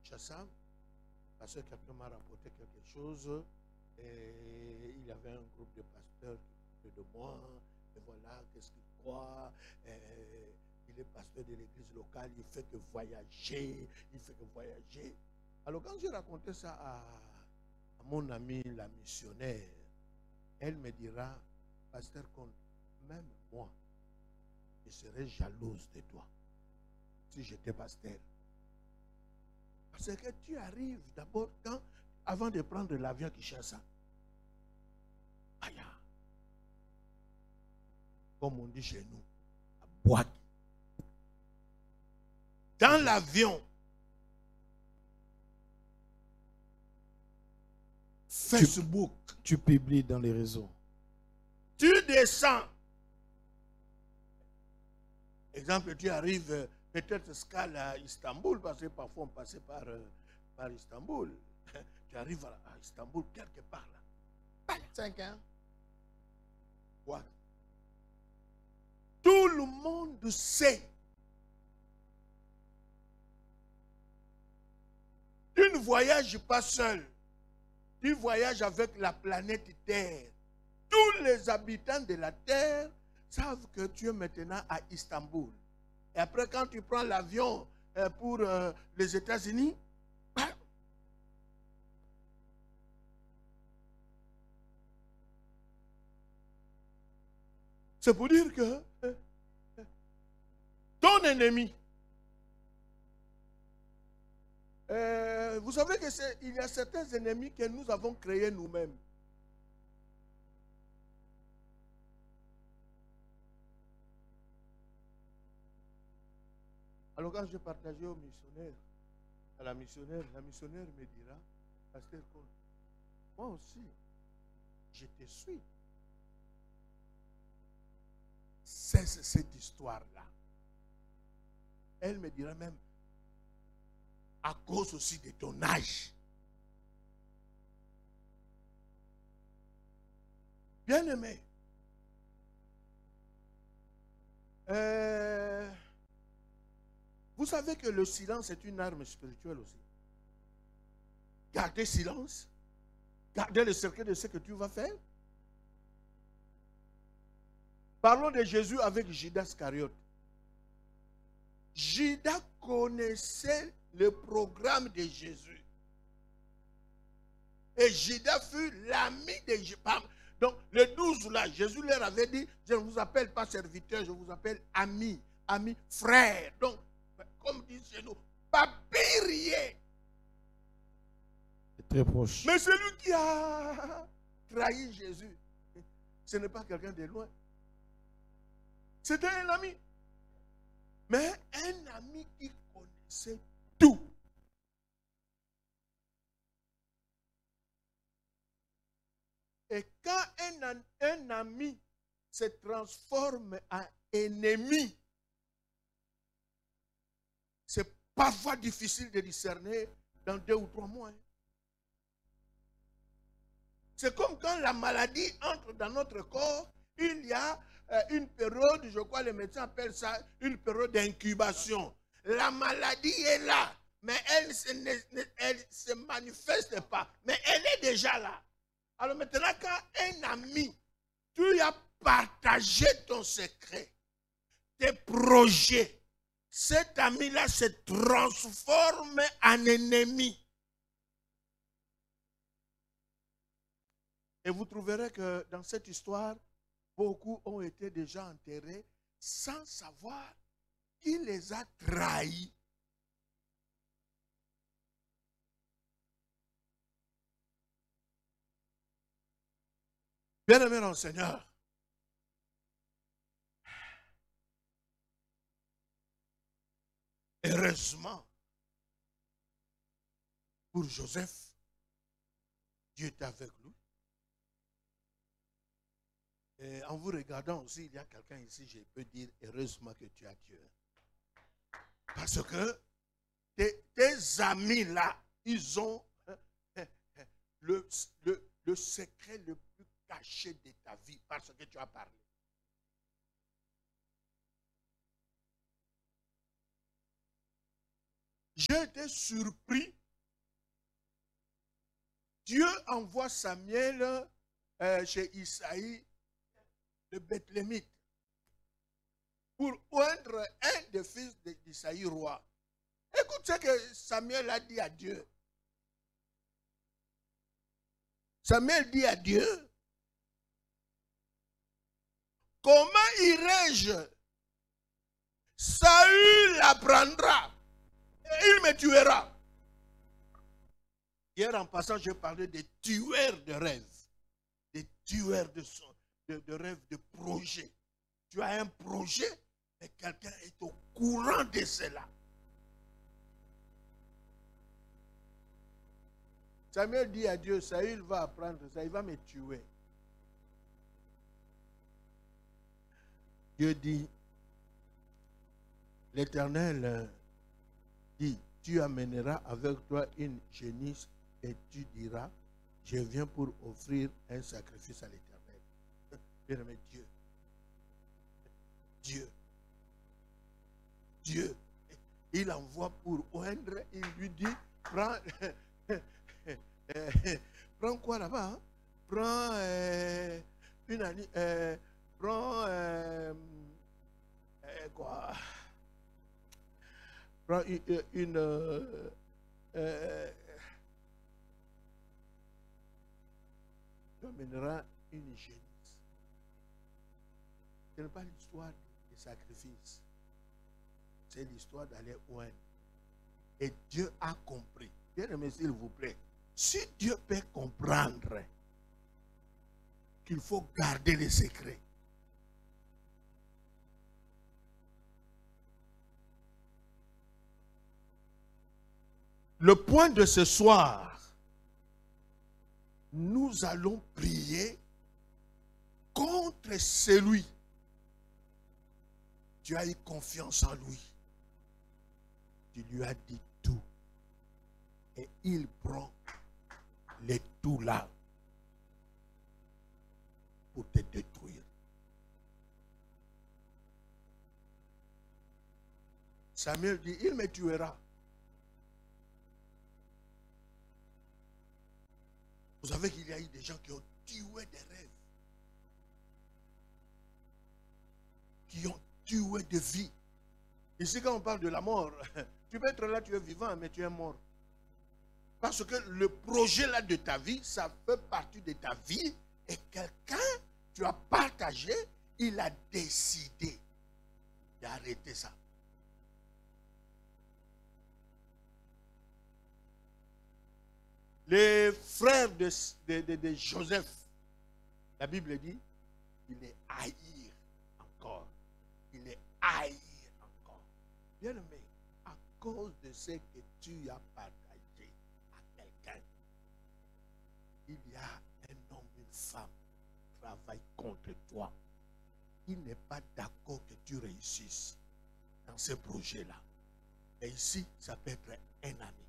Kinshasa, parce que quelqu'un m'a rapporté quelque chose. Et il y avait un groupe de pasteurs qui parlaient de moi. Et voilà, qu'est-ce qu'il croit. Il est pasteur de l'église locale, il fait que voyager. Il fait que voyager. Alors quand j'ai raconté ça à mon amie, la missionnaire, elle me dira, pasteur Comte, même moi, je serais jalouse de toi si j'étais pasteur. Parce que tu arrives d'abord avant de prendre l'avion à Kinshasa. Aïe, comme on dit chez nous, à boîte. Dans l'avion, Facebook. Tu publies dans les réseaux. Tu descends. Exemple, tu arrives peut-être escale à Istanbul, parce que parfois on passait par Istanbul. Tu arrives à Istanbul, quelque part là. 5 ans. Quoi? Tout le monde sait. Tu ne voyages pas seul. Tu voyages avec la planète Terre. Tous les habitants de la Terre savent que tu es maintenant à Istanbul. Et après, quand tu prends l'avion pour les États-Unis, c'est pour dire que ton ennemi, vous savez qu'il y a certains ennemis que nous avons créés nous-mêmes. Alors quand je partageais au missionnaire, à la missionnaire me dira, pasteur Cole, moi aussi, je te suis. C'est cette histoire-là. Elle me dira même, à cause aussi de ton âge. Bien-aimé, vous savez que le silence est une arme spirituelle aussi. Gardez silence. Gardez le secret de ce que tu vas faire. Parlons de Jésus avec Judas Iscariote. Judas connaissait le programme de Jésus. Et Judas fut l'ami de Jésus. Donc, le 12 là, Jésus leur avait dit, je ne vous appelle pas serviteur, je vous appelle ami, frère. Donc, comme dit chez nous, papirier. C'est très proche. Mais celui qui a trahi Jésus, ce n'est pas quelqu'un de loin. C'était un ami. Mais un ami qui connaissait tout. Et quand un ami se transforme en ennemi, c'est parfois difficile de discerner dans 2 ou 3 mois. C'est comme quand la maladie entre dans notre corps, il y a une période, je crois les médecins appellent ça une période d'incubation. La maladie est là, mais elle se manifeste pas, mais elle est déjà là. Alors maintenant, quand un ami, tu as partagé ton secret, tes projets, cet ami-là se transforme en ennemi. Et vous trouverez que dans cette histoire, beaucoup ont été déjà enterrés sans savoir qui les a trahis. Bien-aimé dans le Seigneur, heureusement, pour Joseph, Dieu était avec lui. Et en vous regardant aussi, il y a quelqu'un ici, je peux dire heureusement que tu as Dieu. Parce que tes amis là, ils ont le secret le plus caché de ta vie parce que tu as parlé. J'ai été surpris Dieu envoie Samuel chez Isaïe, le Bethlémite, pour oindre un des fils d'Isaïe roi. Écoute ce que Samuel a dit à Dieu. Samuel dit à Dieu, comment irai-je? Saül apprendra et il me tuera. Hier en passant, je parlais des tueurs de rêves. Des tueurs de rêves, de projets. Tu as un projet et quelqu'un est au courant de cela. Samuel dit à Dieu, Saül va apprendre ça, il va me tuer. Dieu dit, l'Éternel dit, tu amèneras avec toi une génisse et tu diras, je viens pour offrir un sacrifice à l'Éternel. Bien-aimé, Dieu, il envoie pour oindre, il lui dit, prends quoi là-bas, hein? Prends une année, prends quoi? Prends tu amèneras une génisse. Ce n'est pas l'histoire des sacrifices. C'est l'histoire d'aller oindre. Et Dieu a compris. Bien-aimé, s'il vous plaît. Si Dieu peut comprendre qu'il faut garder les secrets, le point de ce soir, nous allons prier contre celui. Tu as eu confiance en lui. Tu lui as dit tout. Et il prend les tout là pour te détruire. Samuel dit, il me tuera. Vous savez qu'il y a eu des gens qui ont tué des rêves. Qui ont tué des vies. Ici, quand on parle de la mort, tu peux être là, tu es vivant, mais tu es mort. Parce que le projet là de ta vie, ça fait partie de ta vie. Et quelqu'un, tu as partagé, il a décidé d'arrêter ça. Les frères de Joseph, la Bible dit, il est haïr encore. Il est haïr encore. Bien aimé, à cause de ce que tu as partagé à quelqu'un, il y a un homme, une femme qui travaille contre toi. Il n'est pas d'accord que tu réussisses dans ce projet-là. Et ici, ça peut être un ami.